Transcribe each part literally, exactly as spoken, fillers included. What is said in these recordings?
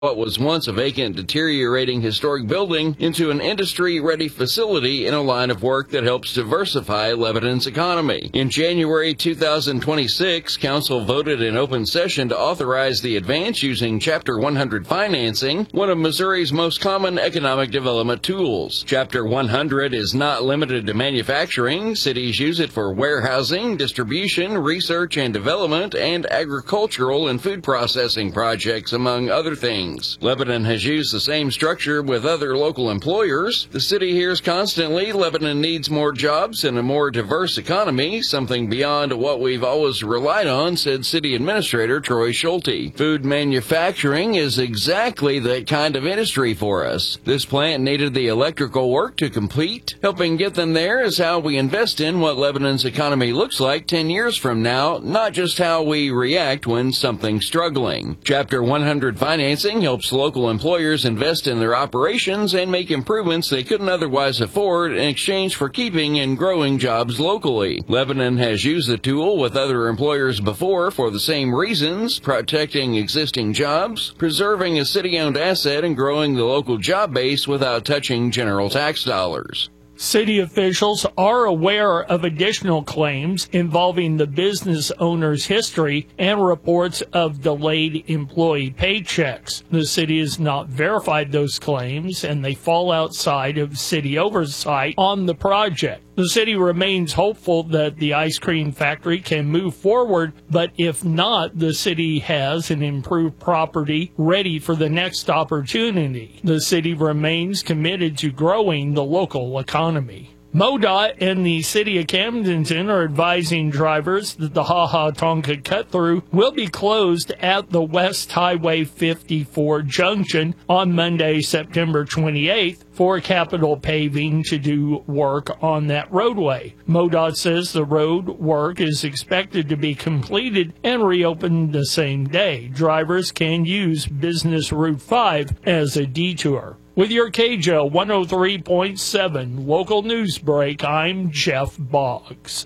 what was once a vacant, deteriorating historic building into an industry-ready facility in a line of work that helps diversify Lebanon's economy. In January two thousand twenty-six, Council voted in open session to authorize the advance using Chapter one hundred financing, one of Missouri's most common economic development tools. Chapter one hundred is not limited to manufacturing. Cities use it for warehousing, distribution, research and development, and agricultural and food processing projects, among other things. Lebanon has used the same structure with other local employers. The city hears constantly Lebanon needs more jobs and a more diverse economy, something beyond what we've always relied on, said City Administrator Troy Schulte. Food manufacturing is exactly that kind of industry for us. This plant needed the electrical work to complete. Helping get them there is how we invest in what Lebanon's economy looks like ten years from now, not just how we react when something's struggling. Chapter one hundred financing helps local employers invest in their operations and make improvements they couldn't otherwise afford in exchange for keeping and growing jobs locally. Lebanon has used the tool with other employers before for the same reasons: protecting existing jobs, preserving a city-owned asset, and growing the local job base without touching general tax dollars. City officials are aware of additional claims involving the business owner's history and reports of delayed employee paychecks. The city has not verified those claims, and they fall outside of city oversight on the project. The city remains hopeful that the ice cream factory can move forward, but if not, the city has an improved property ready for the next opportunity. The city remains committed to growing the local economy. MoDOT and the City of Camdenton are advising drivers that the Ha Ha Tonka cut-through will be closed at the West Highway fifty-four junction on Monday, September twenty-eighth, for capital paving to do work on that roadway. MoDOT says the road work is expected to be completed and reopened the same day. Drivers can use Business Route five as a detour. With your K J L one oh three point seven local news break, I'm Jeff Boggs.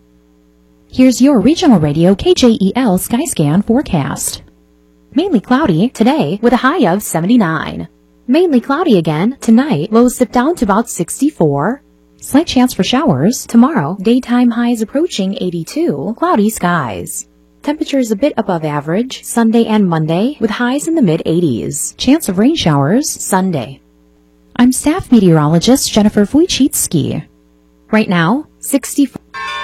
Here's your regional radio K J E L Skyscan forecast. Mainly cloudy today with a high of seventy-nine. Mainly cloudy again tonight, lows dip down to about sixty-four. Slight chance for showers tomorrow, daytime highs approaching eighty-two, cloudy skies. Temperatures a bit above average Sunday and Monday with highs in the mid-eighties. Chance of rain showers Sunday. I'm staff meteorologist Jennifer Wojcicki. Right now, sixty-four.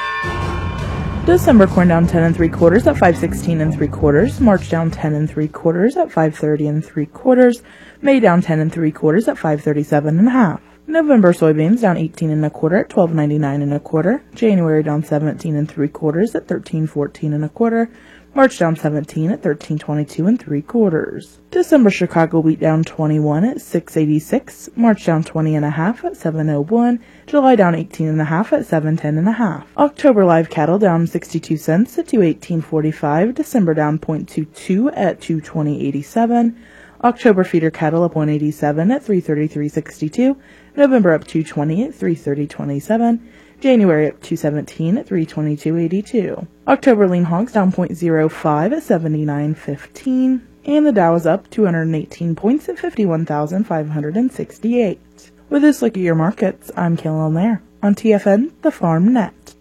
December corn down ten and three quarters at five sixteen and three quarters. March down ten and three quarters at five thirty and three quarters. May down ten and three quarters at five thirty-seven and a half. November soybeans down eighteen and a quarter at twelve ninety-nine and a quarter. January down seventeen and three quarters at thirteen fourteen and a quarter. March down seventeen at thirteen twenty-two and three quarters. December Chicago wheat down twenty-one at six eighty-six. March down twenty and a half at seven oh one. July down eighteen and a half at seven ten and a half. October live cattle down sixty-two cents at two eighteen forty-five. December down zero point two two at two twenty eighty-seven. October feeder cattle up one eighty-seven at three thirty-three sixty-two. November up two twenty at three thirty twenty-seven. January up two seventeen at three twenty-two eighty-two. October lean hogs down zero point zero five at seventy-nine fifteen. And the Dow is up two hundred eighteen points at fifty-one thousand five hundred sixty-eight. With this look at your markets, I'm Kayla Lair on T F N, the Farm Net.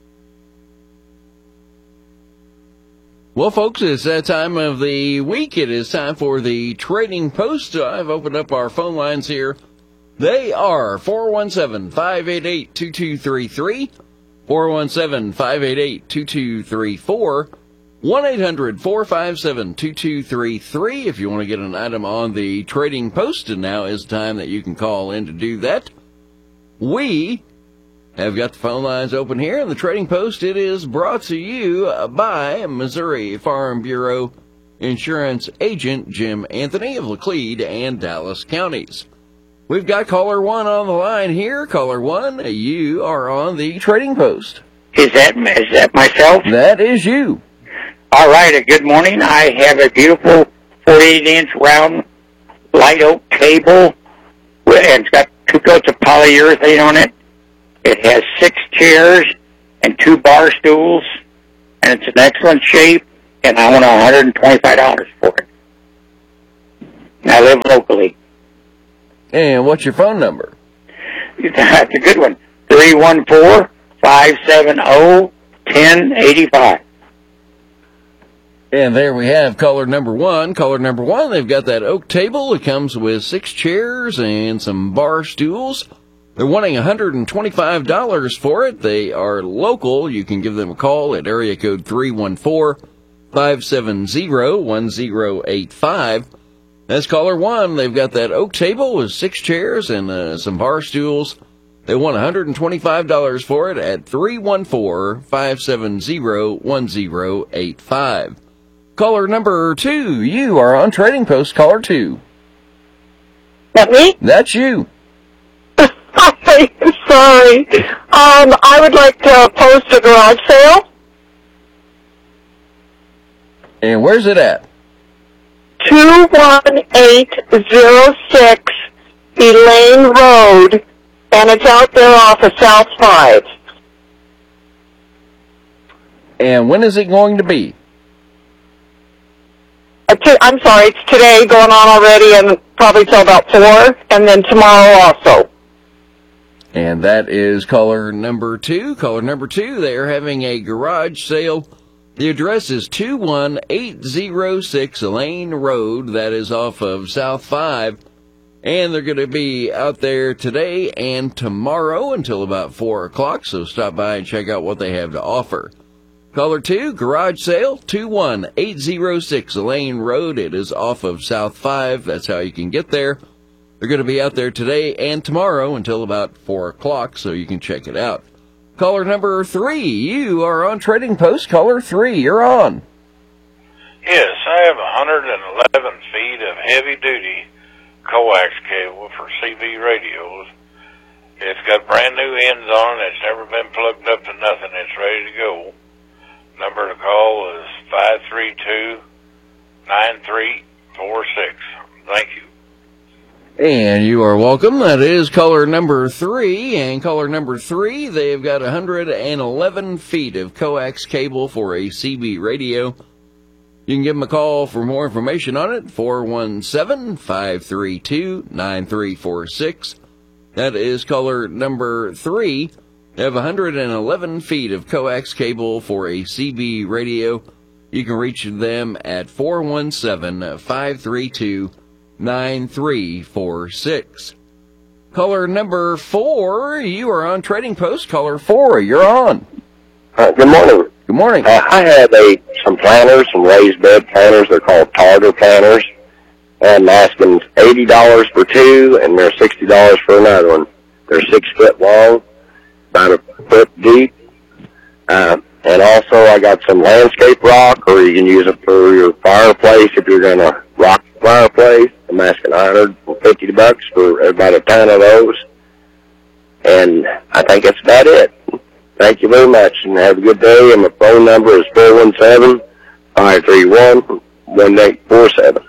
Well, folks, it's that time of the week. It is time for the Trading Post. I've opened up our phone lines here. They are four one seven, five eight eight, two two three three, four one seven, five eight eight, two two three four, one eight hundred, four five seven, two two three three if you want to get an item on the Trading Post, and now is the time that you can call in to do that. We have got the phone lines open here, and the Trading Post, it is brought to you by Missouri Farm Bureau Insurance Agent Jim Anthony of Laclede and Dallas counties. We've got caller one on the line here. Caller one, you are on the Trading Post. Is that is that myself? That is you. All right, a good morning. I have a beautiful forty-eight inch round light oak table, and it's got two coats of polyurethane on it. It has six chairs and two bar stools, and it's in excellent shape, and I want one hundred twenty-five dollars for it. and I live locally. And what's your phone number? That's a good one. three one four, five seven zero, one zero eight five. And there we have caller number one. Caller number one, they've got that oak table. It comes with six chairs and some bar stools. They're wanting one hundred twenty-five dollars for it. They are local. You can give them a call at area code three one four, five seven zero, one zero eight five. That's caller one. They've got that oak table with six chairs and uh, some bar stools. They want one hundred twenty-five dollars for it at three one four, five seven zero, one zero eight five. Caller number two, you are on Trading Post, caller two. That me? That's you. Hi, sorry. Um, I would like to post a garage sale. And where's it at? two one eight zero six Elaine Road, and it's out there off of South five. And when is it going to be? Uh, t- I'm sorry, it's today going on already, and probably till about four, and then tomorrow also. And that is caller number two. Caller number two, they are having a garage sale. The address is two one eight zero six Elaine Road. That is off of South five. And they're going to be out there today and tomorrow until about four o'clock. So stop by and check out what they have to offer. Caller two, garage sale, two one eight zero six Elaine Road. It is off of South five. That's how you can get there. They're going to be out there today and tomorrow until about four o'clock, so you can check it out. Caller number three, you are on Trading Post. Caller three, you're on. Yes, I have one hundred eleven feet of heavy-duty coax cable for C B radios. It's got brand new ends on it. It's never been plugged up to nothing. It's ready to go. Number to call is five three two, nine three four six. Thank you. And you are welcome. That is caller number three. And caller number three, they've got one hundred eleven feet of coax cable for a C B radio. You can give them a call for more information on it, four one seven, five three two, nine three four six. That is caller number three. They have one hundred eleven feet of coax cable for a C B radio. You can reach them at four one seven, five three two, nine three four six. Caller number four, you are on Trading Post. Caller four, you're on. Uh, good morning. Good morning. Uh, I have a some planters, some raised bed planters. They're called Tartar planters. I'm asking eighty dollars for two, and they're sixty dollars for another one. They're six foot long, about a foot deep. Uh, and also I got some landscape rock, or you can use it for your fireplace if you're going to rock the fireplace. I'm asking one hundred fifty bucks for about a ton of those. And I think that's about it. Thank you very much, and have a good day. And my phone number is four one seven, five three one, one eight four seven.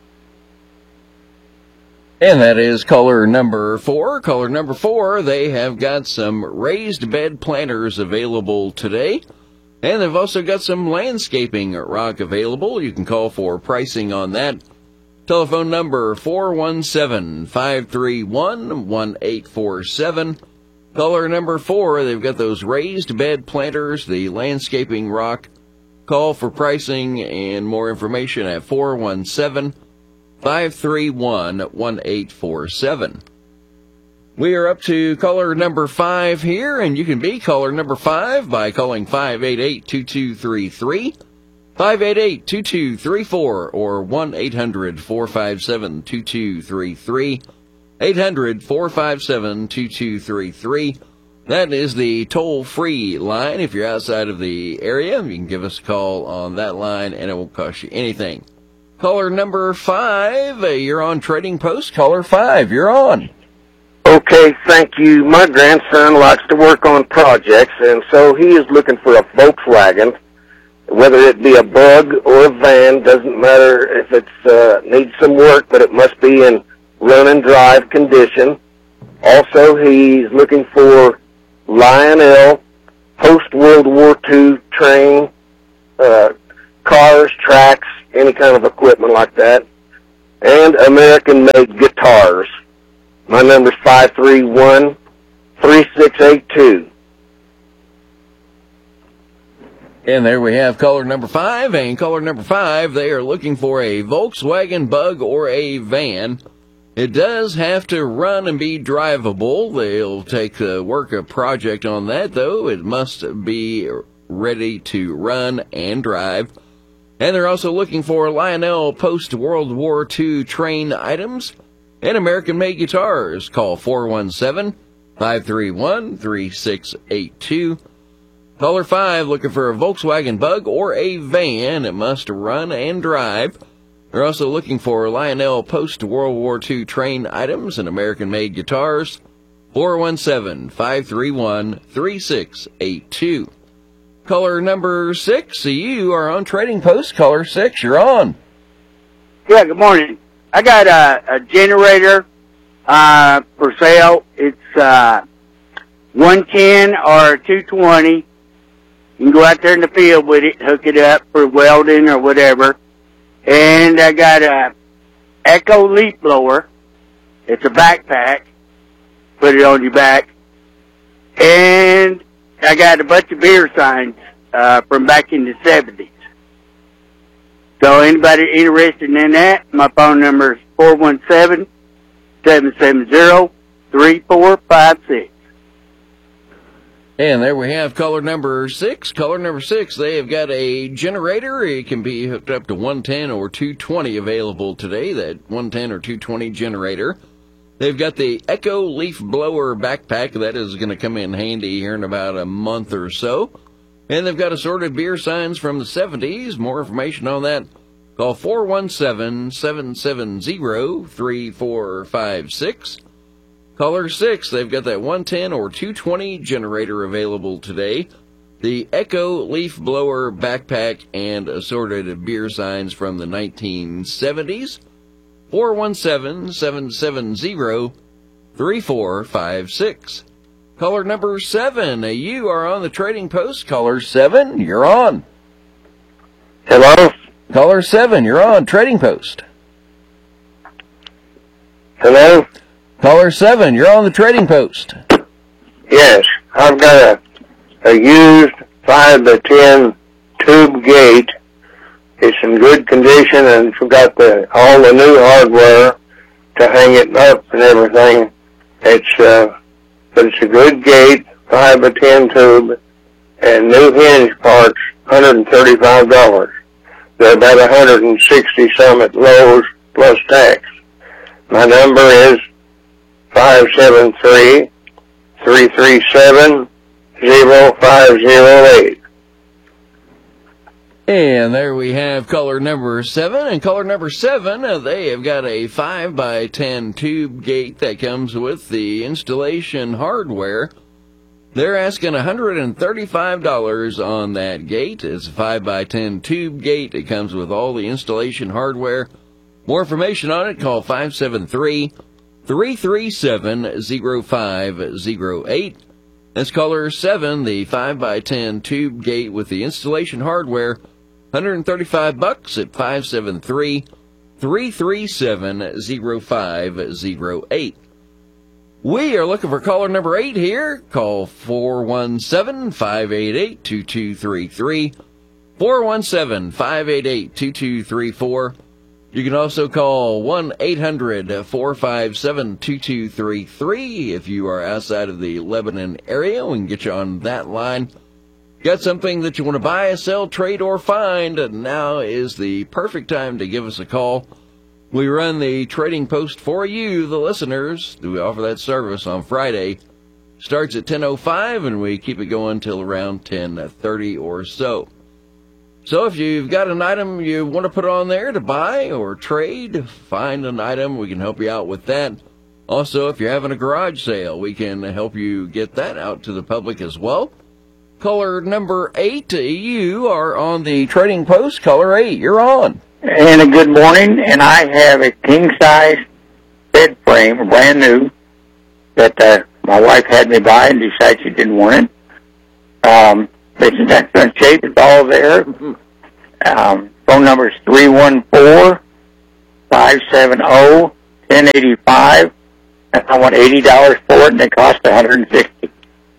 And that is caller number four. Caller number four, they have got some raised bed planters available today. And they've also got some landscaping rock available. You can call for pricing on that. Telephone number four one seven, five three one, one eight four seven. Caller number four, they've got those raised bed planters, the landscaping rock. Call for pricing and more information at four one seven, five three one, one eight four seven. We are up to caller number five here, and you can be caller number five by calling five eight eight, two two three three, five eight eight, two two three four, or one eight hundred, four five seven, two two three three. eight hundred, four five seven, two two three three. That is the toll-free line. If you're outside of the area, you can give us a call on that line, and it won't cost you anything. Caller number five, you're on Trading Post. Caller five, you're on. Okay, thank you. My grandson likes to work on projects, and so he is looking for a Volkswagen. Whether it be a bug or a van, doesn't matter if it uh, needs some work, but it must be in run and drive condition. Also, he's looking for Lionel post-World War Two train, uh, cars, tracks, any kind of equipment like that. and American-made guitars. My number's five three one, three six eight two. And there we have caller number five, and caller number five, they are looking for a Volkswagen Bug or a van. It does have to run and be drivable. They'll take the work a project on that, though. It must be ready to run and drive. And they're also looking for Lionel post-World War Two train items and American-made guitars. Call four one seven, five three one, three six eight two. Caller five, looking for a Volkswagen Bug or a van. It must run and drive. They're also looking for Lionel post-World War Two train items and American-made guitars. four one seven, five three one, three six eight two. Caller number six, you are on Trading Post. Caller six, you're on. Yeah, good morning. I got a, a generator uh, for sale. It's uh, one ten or two twenty. You can go out there in the field with it, hook it up for welding or whatever. And I got a Echo leaf blower. It's a backpack. Put it on your back. And I got a bunch of beer signs uh, from back in the seventies. So anybody interested in that, my phone number is four one seven, seven seven zero, three four five six. And there we have caller number six. Caller number six, they have got a generator. It can be hooked up to one ten or two twenty available today, that one ten or two twenty generator. They've got the Echo leaf blower backpack. That is going to come in handy here in about a month or so. And they've got assorted beer signs from the seventies. More information on that, call four one seven, seven seven zero, three four five six. Caller six, they've got that one ten or two twenty generator available today. The Echo leaf blower backpack and assorted beer signs from the nineteen seventies. four one seven, seven seven zero, three four five six. Caller number seven, you are on the Trading Post. Caller seven, you're on. Hello? Caller seven, you're on Trading Post. Hello? Caller seven, you're on the Trading Post. Yes, I've got a, a used five by ten tube gate. It's in good condition and it's got the, all the new hardware to hang it up and everything. It's, uh, but it's a good gate, five by ten tube, and new hinge parts, one hundred thirty-five dollars. They're about one hundred sixty some at Lowe's plus tax. My number is five seven three, three three seven, zero five zero eight. And there we have caller number seven. And caller number seven, uh, they have got a five by ten tube gate that comes with the installation hardware. They're asking one hundred thirty-five dollars on that gate. It's a five by ten tube gate. It comes with all the installation hardware. More information on it, call five seven three, three three seven, zero five zero eight. That's caller seven, the five by ten tube gate with the installation hardware. one hundred thirty-five bucks at five seven three, three three seven, zero five zero eight. We are looking for caller number eight here. Call four one seven, five eight eight, two two three three, four one seven, five eight eight, two two three four. You can also call one eight hundred, four five seven, two two three three if you are outside of the Lebanon area. We can get you on that line. Got something that you want to buy, sell, trade, or find? Now is the perfect time to give us a call. We run the Trading Post for you, the listeners. We offer that service on Friday. Starts at ten oh five, and we keep it going till around ten thirty or so. So if you've got an item you want to put on there to buy or trade, find an item, we can help you out with that. Also, if you're having a garage sale, we can help you get that out to the public as well. Caller number eight, you are on the Trading Post. Caller eight, you're on. And a good morning, and I have a king-size bed frame, brand new, that uh, my wife had me buy and decided she didn't want it. Um, it's in excellent shape. It's all there. Um, phone number is three one four, five seven zero, one zero eight five, and I want eighty dollars for it, and it costs one hundred sixty dollars.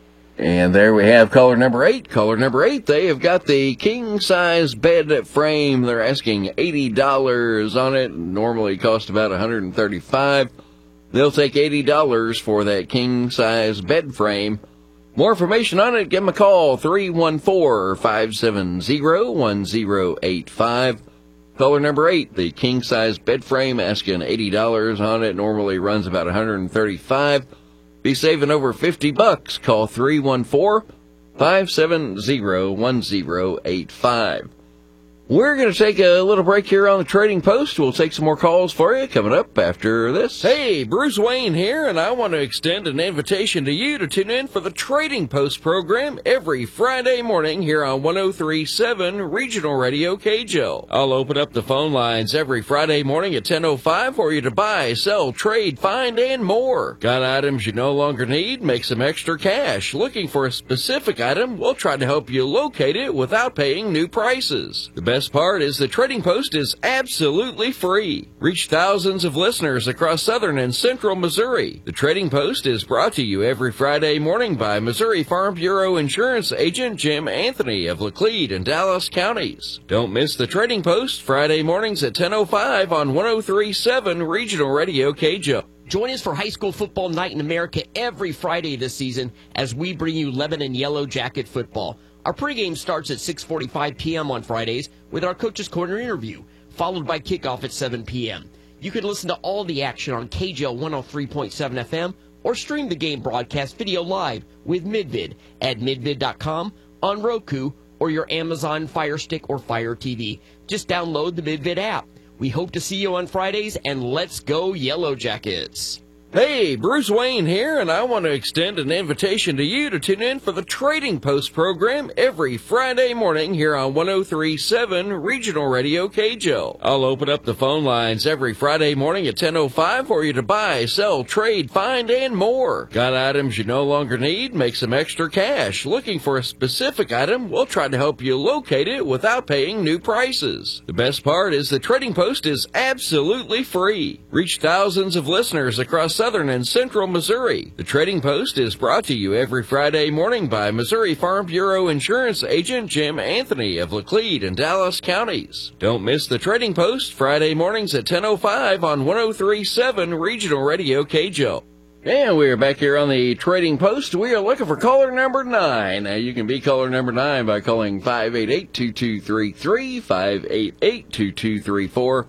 And there we have caller number eight. Caller number eight, they have got the king-size bed frame. They're asking eighty dollars on it. Normally cost about one hundred thirty-five dollars. They'll take eighty dollars for that king-size bed frame. More information on it, give them a call, three one four, five seven zero, one zero eight five. Caller number eight, the king-size bed frame, asking eighty dollars on it. Normally runs about one hundred thirty-five dollars. Be saving over fifty bucks. Call three one four, five seven zero, one zero eight five. We're going to take a little break here on the Trading Post. We'll take some more calls for you coming up after this. Hey, Bruce Wayne here, and I want to extend an invitation to you to tune in for the Trading Post program every Friday morning here on one oh three point seven Regional Radio K J O. I'll open up the phone lines every Friday morning at ten oh five for you to buy, sell, trade, find, and more. Got items you no longer need? Make some extra cash. Looking for a specific item? We'll try to help you locate it without paying new prices. The best part is the Trading Post is absolutely free. Reach thousands of listeners across southern and central Missouri. The Trading Post is brought to you every Friday morning by Missouri Farm Bureau Insurance Agent Jim Anthony of Laclede and Dallas counties. Don't miss the Trading Post Friday mornings at ten oh five on one oh three point seven Regional Radio K J O. Join us for High School Football Night in America every Friday this season as we bring you Lebanon Yellow Jacket football. Our pregame starts at six forty-five p.m. on Fridays with our Coach's Corner interview, followed by kickoff at seven p.m. You can listen to all the action on K J L one oh three point seven F M or stream the game broadcast video live with Midvid at midvid dot com, on Roku, or your Amazon Fire Stick or Fire T V. Just download the Midvid app. We hope to see you on Fridays, and let's go Yellow Jackets. Hey, Bruce Wayne here, and I want to extend an invitation to you to tune in for the Trading Post program every Friday morning here on one oh three point seven Regional Radio K J O. I'll open up the phone lines every Friday morning at ten oh five for you to buy, sell, trade, find, and more. Got items you no longer need? Make some extra cash. Looking for a specific item? We'll try to help you locate it without paying new prices. The best part is the Trading Post is absolutely free. Reach thousands of listeners across southern and central Missouri. The Trading Post is brought to you every Friday morning by Missouri Farm Bureau Insurance Agent Jim Anthony of Laclede and Dallas counties. Don't miss the Trading Post Friday mornings at ten oh five on one oh three point seven Regional Radio K J O. And we're back here on the Trading Post. We are looking for caller number nine. Now, you can be caller number nine by calling five eight eight, two two three three, five eight eight, two two three four.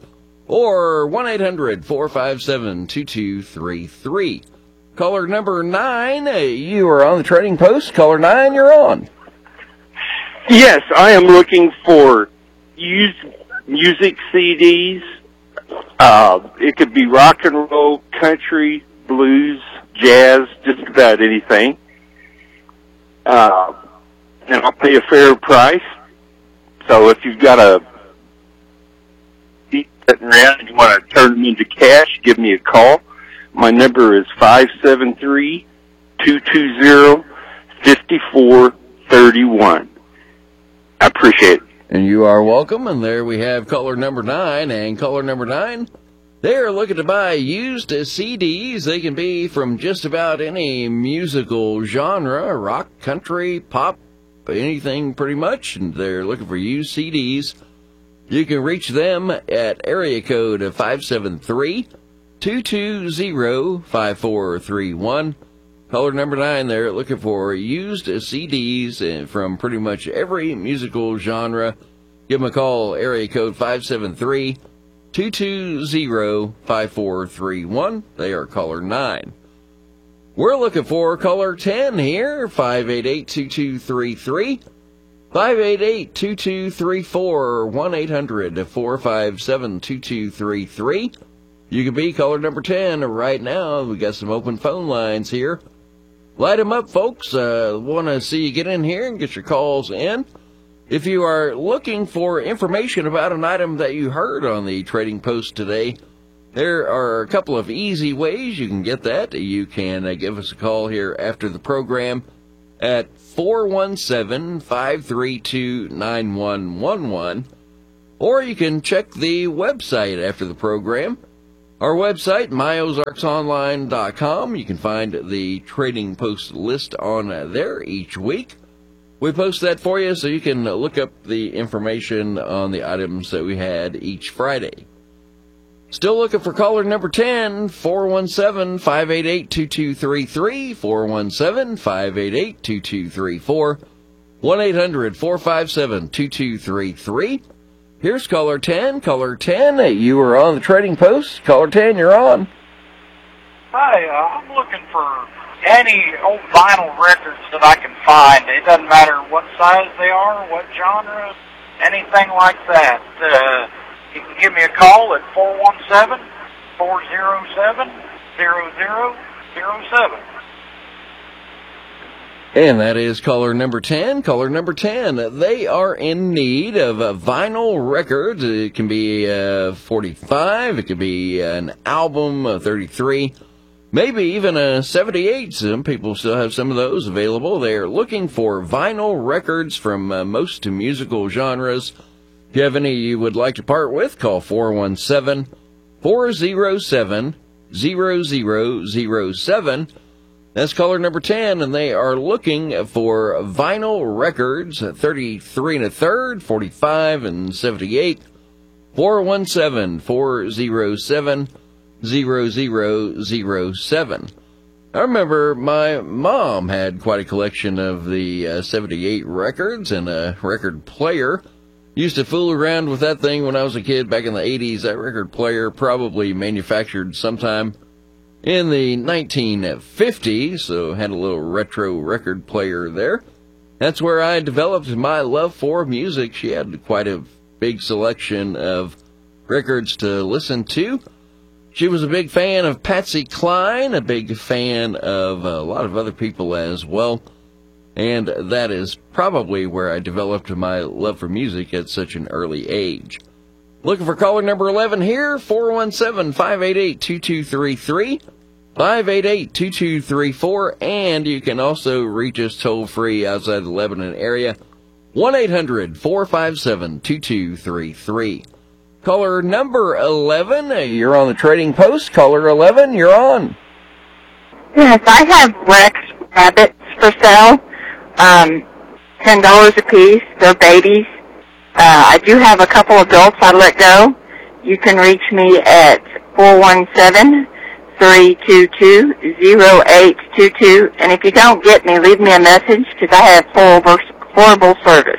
Or one eight hundred, four five seven, two two three three. Caller number nine, you are on the Trading Post. Caller nine, you're on. Yes, I am looking for used music C Ds. Uh, it could be rock and roll, country, blues, jazz, just about anything. Uh, and I'll pay a fair price. So if you've got a sitting around and you want to turn them into cash, give me a call. My number is five seven three, two two zero, five four three one. I appreciate it. And you are welcome. And there we have caller number nine. And caller number nine, they're looking to buy used C Ds. They can be from just about any musical genre, rock, country, pop, anything pretty much. And they're looking for used C Ds. You can reach them at area code five seven three, two two zero, five four three one. Caller number nine, they're looking for used C Ds from pretty much every musical genre. Give them a call, area code five seven three, two two zero, five four three one. They are caller nine. We're looking for caller ten here, five eight eight, two two three three. five eight eight, two two three four, one eight hundred, four five seven, two two three three. You can be caller number ten right now. We got some open phone lines here. Light them up, folks. Uh, want to see you get in here and get your calls in. If you are looking for information about an item that you heard on the Trading Post today, there are a couple of easy ways you can get that. You can uh, give us a call here after the program at four one seven, five three two, nine one one one. or you can check the website after the program. Our website, my ozarks online dot com. You can find the Trading Post list on there each week. We post that for you so you can look up the information on the items that we had each Friday. Still looking for caller number ten, four one seven, five eight eight, two two three three, four one seven, five eight eight, two two three four, one eight hundred, four five seven, two two three three. Here's caller ten. Caller ten, you are on the Trading Post. Caller ten, you're on. Hi, uh, I'm looking for any old vinyl records that I can find. It doesn't matter what size they are, what genre, anything like that. Uh, you can give me a call at four one seven, four zero seven, zero zero zero seven. And that is caller number ten. Caller number ten, they are in need of uh, vinyl records. It can be uh, forty-five, it could be an album, uh, thirty-three, maybe even a seventy-eight. Some people still have some of those available. They are looking for vinyl records from uh, most musical genres. If you have any you would like to part with, call four one seven, four zero seven, zero zero zero seven. That's caller number ten, and they are looking for vinyl records, thirty-three and a third, forty-five and seventy-eight, four one seven, four zero seven, zero zero zero seven. I remember my mom had quite a collection of the uh, seventy-eight records and a record player. Used to fool around with that thing when I was a kid back in the eighties. That record player probably manufactured sometime in the nineteen fifties, so had a little retro record player there. That's where I developed my love for music. She had quite a big selection of records to listen to. She was a big fan of Patsy Cline, a big fan of a lot of other people as well. And that is probably where I developed my love for music at such an early age. Looking for caller number eleven here, four one seven, five eight eight, two two three three, five eight eight, two two three four, and you can also reach us toll-free outside the Lebanon area, one eight hundred, four five seven, two two three three. Caller number eleven, you're on the Trading Post. Caller eleven, you're on. Yes, I have Rex rabbits for sale, um, ten dollars a piece. They're babies. Uh, I do have a couple adults I let go. You can reach me at four one seven, three two two, zero eight two two. And if you don't get me, leave me a message because I have horrible, horrible service.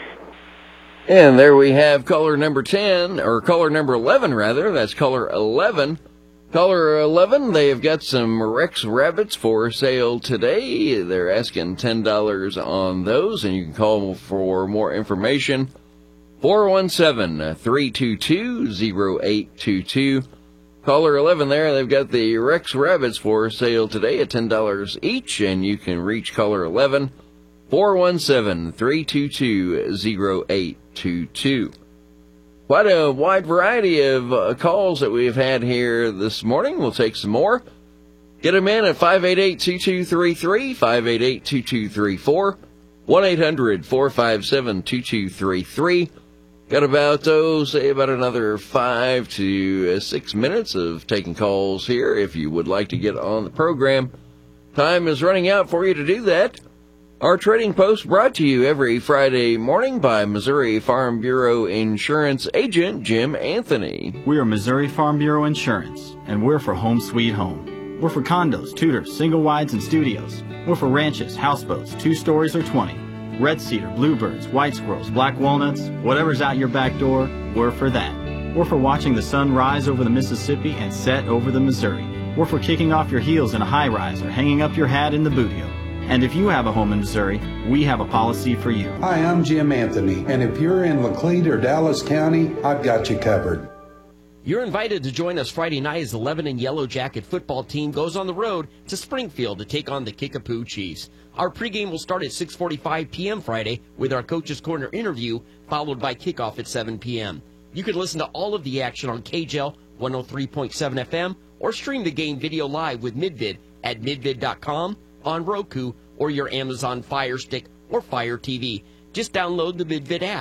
And there we have caller number ten, or caller number eleven, rather. That's caller eleven. Caller eleven, they have got some Rex rabbits for sale today. They're asking ten dollars on those, and you can call for more information. four one seven, three two two, zero eight two two. Caller eleven there, they've got the Rex rabbits for sale today at ten dollars each, and you can reach caller eleven, four one seven, three two two, zero eight two two. Quite a wide variety of uh, calls that we've had here this morning. We'll take some more. Get them in at five eight eight, two two three three, five eight eight, two two three four, one eight hundred, four five seven, two two three three. Got about, oh, say about another five to uh, six minutes of taking calls here if you would like to get on the program. Time is running out for you to do that. Our Trading Post brought to you every Friday morning by Missouri Farm Bureau Insurance Agent Jim Anthony. We are Missouri Farm Bureau Insurance, and we're for home sweet home. We're for condos, tutors, single wides, and studios. We're for ranches, houseboats, two stories or twenty. Red cedar, bluebirds, white squirrels, black walnuts, whatever's out your back door, we're for that. We're for watching the sun rise over the Mississippi and set over the Missouri. We're for kicking off your heels in a high-rise or hanging up your hat in the bootio. And if you have a home in Missouri, we have a policy for you. Hi, I'm Jim Anthony, and if you're in Laclede or Dallas County, I've got you covered. You're invited to join us Friday night as the Lebanon Yellow Jacket football team goes on the road to Springfield to take on the Kickapoo Chiefs. Our pregame will start at six forty-five p.m. Friday with our Coach's Corner interview, followed by kickoff at seven p.m. You can listen to all of the action on K J L one oh three point seven F M or stream the game video live with Midvid at midvid dot com, on Roku, or your Amazon Fire Stick or Fire T V. Just download the Midvid app.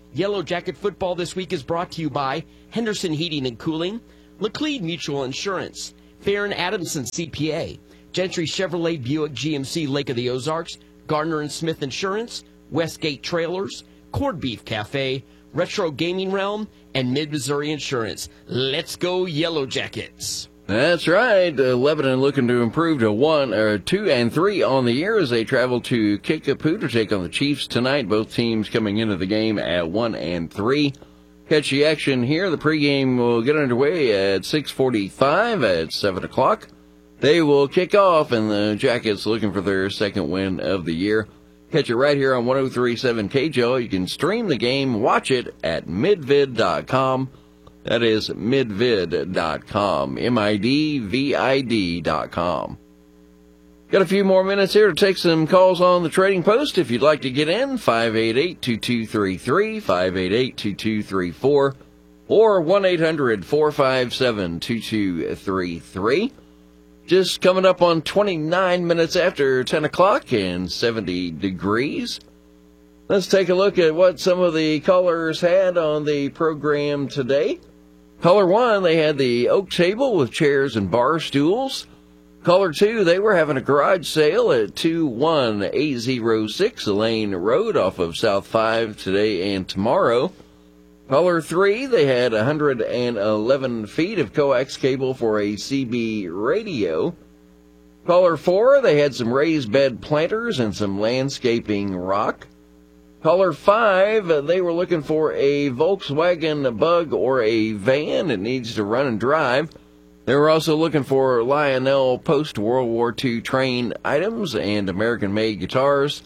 Yellow Jacket football this week is brought to you by Henderson Heating and Cooling, Laclede Mutual Insurance, Farron Adamson C P A, Gentry Chevrolet Buick G M C Lake of the Ozarks, Gardner and Smith Insurance, Westgate Trailers, Corned Beef Cafe, Retro Gaming Realm, and Mid-Missouri Insurance. Let's go Yellow Jackets. That's right. Uh, Lebanon looking to improve to one or two and three on the year as they travel to Kickapoo to take on the Chiefs tonight. Both teams coming into the game at one and three. Catch the action here. The pregame will get underway at six forty-five at seven o'clock. They will kick off, and the Jackets looking for their second win of the year. Catch it right here on one oh three point seven K J O. You can stream the game, watch it at midvid dot com. That is midvid dot com, M I D V I D dot com. Got a few more minutes here to take some calls on the Trading Post. If you'd like to get in, five eight eight, two two three three, five eight eight, two two three four, or one eight hundred, four five seven, two two three three. Just coming up on twenty-nine minutes after ten o'clock and seventy degrees. Let's take a look at what some of the callers had on the program today. Caller one, they had the oak table with chairs and bar stools. Caller two, they were having a garage sale at two one eight zero six Elaine Road off of South five today and tomorrow. Caller three, they had one hundred eleven feet of coax cable for a C B radio. Caller four, they had some raised bed planters and some landscaping rock. Caller five, they were looking for a Volkswagen Bug or a van. It needs to run and drive. They were also looking for Lionel post-World War Two train items and American-made guitars.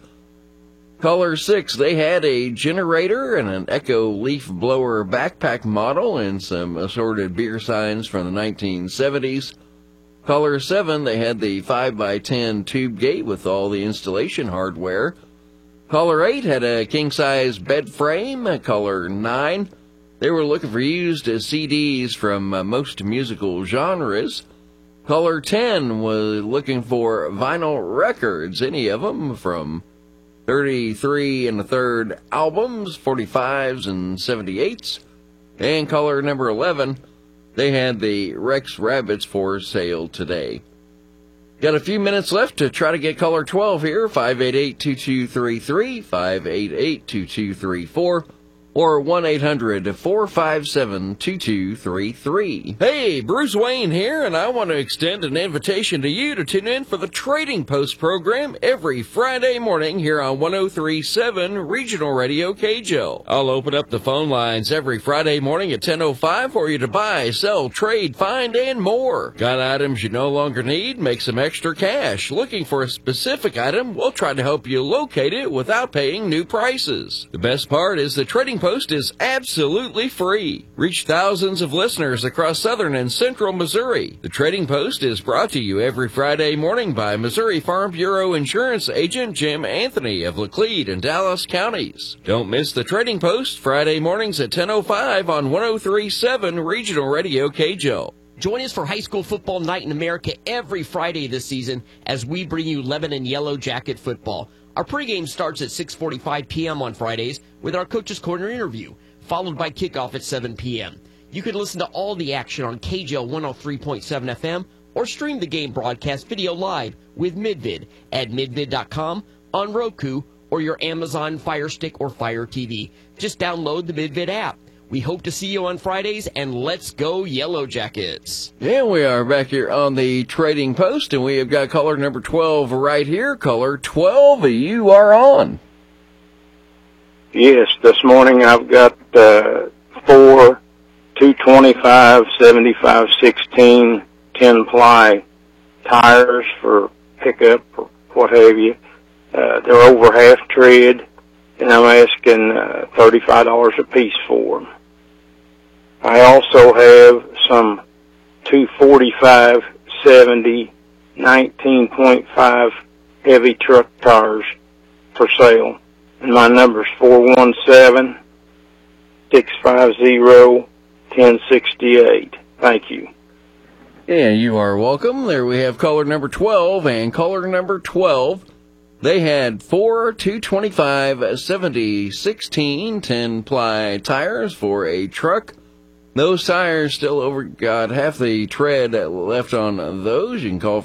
Caller six, they had a generator and an Echo leaf blower backpack model and some assorted beer signs from the nineteen seventies. Caller seven, they had the five by ten tube gate with all the installation hardware. Caller eight had a king-size bed frame. Caller nine, they were looking for used C Ds from uh, most musical genres. Caller ten was looking for vinyl records, any of them, from thirty-three and a third albums, forty-fives and seventy-eights. And caller number eleven, they had the Rex Rabbits for sale today. Got a few minutes left to try to get caller twelve here, five eight eight, two two three three, five eight eight, two two three four, or one eight hundred, four five seven, two two three three. Hey, Bruce Wayne here, and I want to extend an invitation to you to tune in for the Trading Post program every Friday morning here on one oh three point seven Regional Radio K J O. I'll open up the phone lines every Friday morning at ten oh five for you to buy, sell, trade, find, and more. Got items you no longer need? Make some extra cash. Looking for a specific item? We'll try to help you locate it without paying new prices. The best part is the Trading Post is absolutely free. Reach thousands of listeners across southern and central Missouri. The Trading Post is brought to you every Friday morning by Missouri Farm Bureau Insurance Agent Jim Anthony of Laclede and Dallas counties. Don't miss the Trading Post Friday mornings at ten oh five on one oh three point seven Regional Radio K J O. Join us for High School Football Night in America every Friday this season as we bring you Lebanon Yellow Jacket football. Our pregame starts at six forty-five p.m. on Fridays with our Coach's Corner interview, followed by kickoff at seven p.m. You can listen to all the action on K J L one oh three point seven F M or stream the game broadcast video live with Midvid at midvid dot com, on Roku, or your Amazon Fire Stick or Fire T V. Just download the Midvid app. We hope to see you on Fridays, and let's go Yellow Jackets. Yeah, we are back here on the Trading Post, and we have got caller number twelve right here. Caller twelve, you are on. Yes, this morning I've got uh, four two twenty-five, seventy-five, sixteen, ten ply tires for pickup or what have you. Uh, they're over half tread, and I'm asking uh, thirty-five dollars a piece for them. I also have some two forty-five, seventy, nineteen point five heavy truck tires for sale. And my number's four one seven, six five zero, one oh six eight. Thank you. Yeah, you are welcome. There we have caller number twelve, and caller number twelve, They had four two twenty-five, seventy, sixteen, ten-ply tires for a truck. Those tires still over got half the tread left on those. You can call